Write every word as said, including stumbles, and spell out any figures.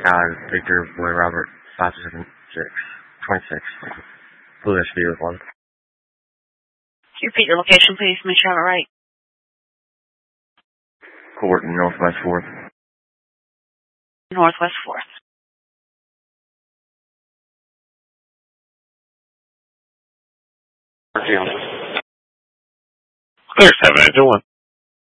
Uh, Victor Boy Robert five seven six twenty-six. Blue S V with one. Can you repeat your location, please? Make sure I have it right. Court in Northwest fourth. Northwest fourth. Clear Clear seven eight one.